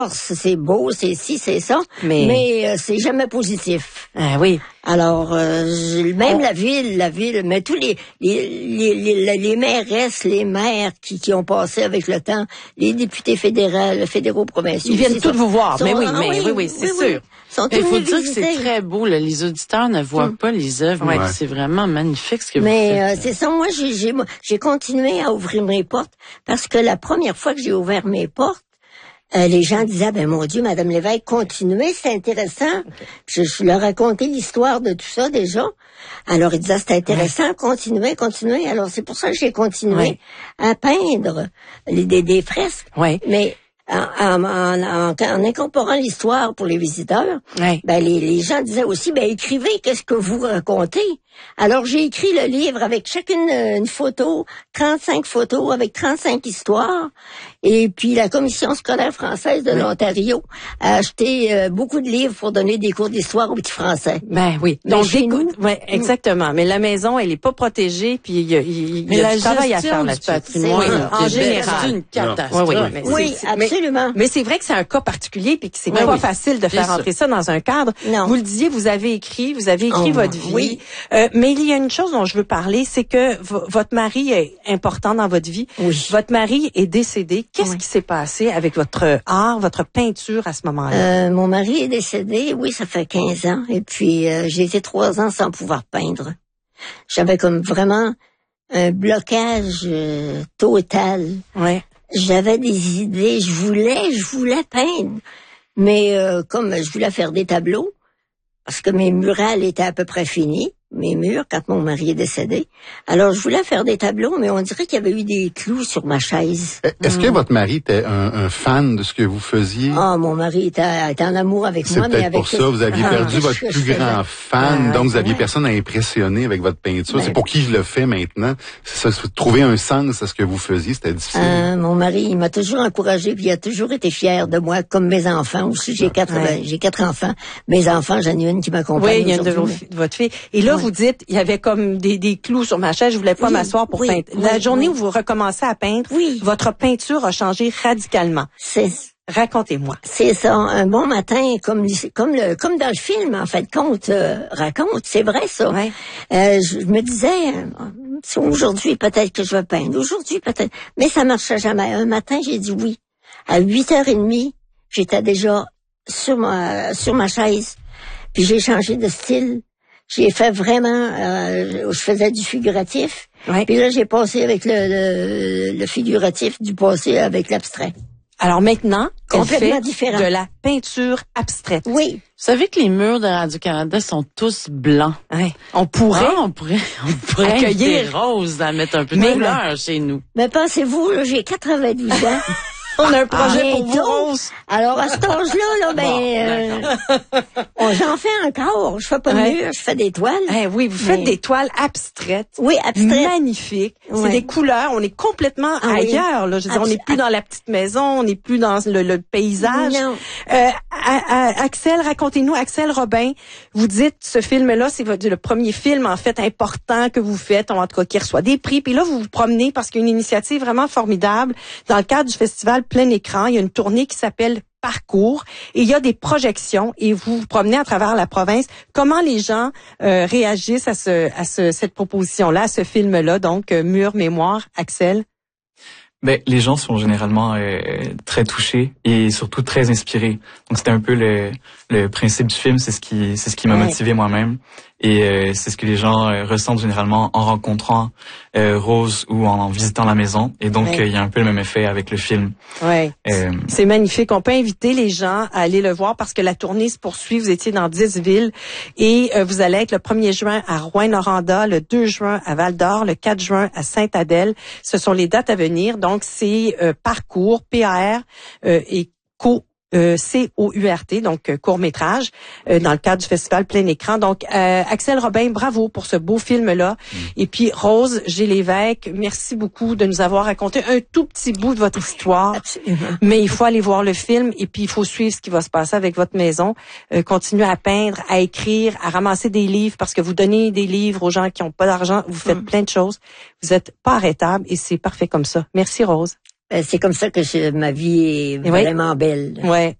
c'est beau, c'est ci, c'est ça, mais c'est jamais positif. Ah oui. Alors, même la ville, mais tous les mairesses, les maires qui ont passé avec le temps, les députés fédéraux, provinciaux. Ils viennent tous vous voir. Mais oui, c'est sûr. Il faut dire que c'est très beau. Là. Les auditeurs ne voient pas les œuvres, mais c'est vraiment magnifique ce que vous faites. C'est ça. Moi, j'ai continué à ouvrir mes portes parce que la première fois que j'ai ouvert mes portes, les gens disaient, ben mon Dieu, Madame Lévesque, continuez, c'est intéressant. Okay. Je leur racontais l'histoire de tout ça déjà. Alors ils disaient, c'est intéressant, continuez. Alors c'est pour ça que j'ai continué à peindre des fresques. Mais en incorporant l'histoire pour les visiteurs, ben les gens disaient aussi, ben écrivez, qu'est-ce que vous racontez? Alors j'ai écrit le livre avec chacune une photo, 35 photos avec 35 histoires. Et puis la Commission scolaire française de l'Ontario a acheté beaucoup de livres pour donner des cours d'histoire aux petits Français. Ben oui. Donc exactement. Mais la maison, elle est pas protégée, puis il y a du travail à faire là-dessus. En général, c'est une catastrophe. Oui, absolument. Mais c'est vrai que c'est un cas particulier, puis que c'est pas facile de faire entrer ça dans un cadre. Non. Vous le disiez, vous avez écrit votre vie. Oui. Mais il y a une chose dont je veux parler, c'est que votre mari est important dans votre vie. Oui. Votre mari est décédé. Qu'est-ce qui s'est passé avec votre art, votre peinture à ce moment-là? Mon mari est décédé, oui, ça fait 15 ans. Et puis, j'ai été 3 ans sans pouvoir peindre. J'avais comme vraiment un blocage total. Ouais. J'avais des idées, je voulais peindre. Mais comme je voulais faire des tableaux, parce que mes murales étaient à peu près finis, mes murs, quand mon mari est décédé. Alors, je voulais faire des tableaux, mais on dirait qu'il y avait eu des clous sur ma chaise. Est-ce que votre mari était un fan de ce que vous faisiez? Ah, mon mari était en amour avec moi, mais avec... C'est peut-être pour ça, vous aviez perdu votre plus grand fan, donc vous aviez personne à impressionner avec votre peinture. C'est pour qui je le fais maintenant. C'est ça, trouver un sens à ce que vous faisiez, c'était difficile. Mon mari, il m'a toujours encouragé, puis il a toujours été fier de moi, comme mes enfants aussi. J'ai 4 enfants. Mes enfants, j'en ai une qui m'accompagne. Oui, il y a une de votre fille. Et là, vous dites, il y avait comme des clous sur ma chaise, je voulais pas m'asseoir pour peindre. La journée où vous recommencez à peindre, votre peinture a changé radicalement. Racontez-moi. C'est ça, un bon matin, comme dans le film, en fait, raconte, c'est vrai ça. Je me disais, aujourd'hui peut-être que je vais peindre, aujourd'hui peut-être, mais ça marchait jamais. Un matin, j'ai dit oui. À 8h30, j'étais déjà sur ma chaise, puis j'ai changé de style. J'ai fait vraiment, je faisais du figuratif. Puis là, j'ai passé avec le figuratif, du passé avec l'abstrait. Alors maintenant, complètement différent. De la peinture abstraite. Oui. Vous savez que les murs de Radio-Canada sont tous blancs. On pourrait accueillir des roses à mettre un peu de couleur chez nous. Mais pensez-vous, là, j'ai 92 ans. On a un projet pour vous, Rose. Alors, à cet âge-là, j'en fais encore. Je fais pas de mur, je fais des toiles. Oui, vous faites des toiles abstraites. Oui, abstraites. Magnifiques. C'est des couleurs. On est complètement ailleurs, là. Je veux dire, on n'est plus dans la petite maison, on n'est plus dans le paysage. Non. Axel, racontez-nous, Axel Robin, vous dites, ce film-là, c'est le premier film, en fait, important que vous faites, en tout cas, qui reçoit des prix. Puis là, vous vous promenez parce qu'il y a une initiative vraiment formidable. Dans le cadre du festival Plein Écran, il y a une tournée qui s'appelle Parcours et il y a des projections et vous vous promenez à travers la province. Comment les gens réagissent à cette proposition-là, à ce film-là, donc Mur Mémoire, Axel? Les gens sont généralement très touchés et surtout très inspirés. Donc c'était un peu le principe du film, c'est ce qui m'a motivé moi-même et c'est ce que les gens ressentent généralement en rencontrant Rose ou en visitant la maison et donc il y a un peu le même effet avec le film. C'est magnifique. On peut inviter les gens à aller le voir parce que la tournée se poursuit. Vous étiez dans 10 villes et vous allez être le 1er juin à Rouyn-Noranda, le 2 juin à Val-d'Or, le 4 juin à Sainte-Adèle. Ce sont les dates à venir. Donc, c'est Parcours, P-A-R et C-O-U-R-T, donc court-métrage, dans le cadre du festival Plein Écran. Donc, Axel Robin, bravo pour ce beau film-là. Et puis, Rose G. Lévesque, merci beaucoup de nous avoir raconté un tout petit bout de votre histoire. Absolument. Mais il faut aller voir le film et puis il faut suivre ce qui va se passer avec votre maison. Continuez à peindre, à écrire, à ramasser des livres parce que vous donnez des livres aux gens qui n'ont pas d'argent. Vous faites plein de choses. Vous êtes pas arrêtable et c'est parfait comme ça. Merci, Rose. c'est comme ça que ma vie est vraiment belle. Ouais.